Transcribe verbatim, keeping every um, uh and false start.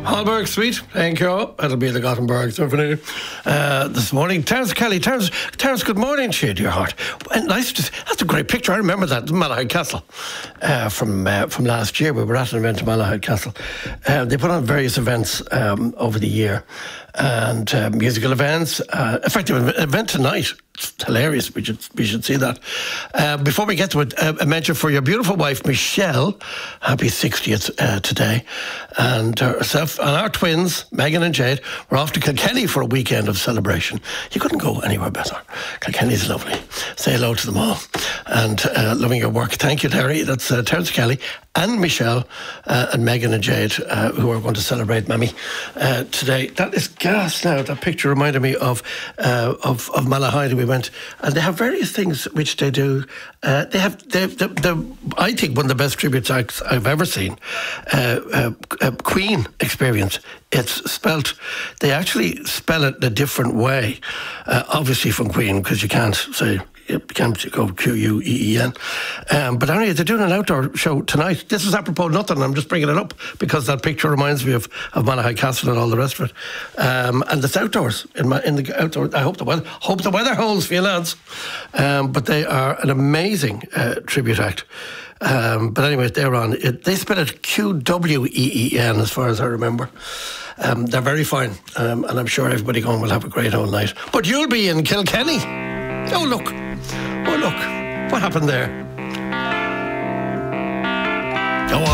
Hallberg Suite, thank you. That'll be the Gothenburg Symphony uh, this morning. Terence Kelly, Terence, Terence, good morning to you, dear heart. And nice to, that's a great picture. I remember that Malahide Castle uh, from uh, from last year. We were at an event at Malahide Castle. Uh, they put on various events um, over the year, and uh, musical events. Uh, in fact, an event tonight. It's hilarious. We should we should see that. Uh, before we get to it, uh, a mention for your beautiful wife Michelle. Happy sixtieth uh, today, and herself and our twins Megan and Jade were off to Kilkenny for a weekend of celebration. You couldn't go anywhere better. Kilkenny's lovely. Say hello to them all, and uh, loving your work. Thank you, Terry. That's uh, Terence Kelly and Michelle uh, and Megan and Jade uh, who are going to celebrate Mammy uh, today. That is gas now. That picture reminded me of uh, of of Malahide. We went, and they have various things which they do. Uh, they have, they, the, the, I think, one of the best tribute acts I've ever seen. Uh, uh, uh, Queen Experience. It's spelt, they actually spell it a different way, uh, obviously from Queen, because you can't say, you can't go Q U E E N. Um, but anyway, they're doing an outdoor show tonight. This is apropos nothing. I'm just bringing it up because that picture reminds me of, of Malahide Castle and all the rest of it. Um, and it's outdoors. In, my, in the outdoor, I hope the weather, hope the weather holds for you lads. Um, but they are an amazing uh, tribute act. Um, but anyway, they're on. It, they spell it Q W E E N as far as I remember. Um, they're very fine. Um, and I'm sure everybody going will have a great old night. But you'll be in Kilkenny. Oh, look. Oh, look. What happened there?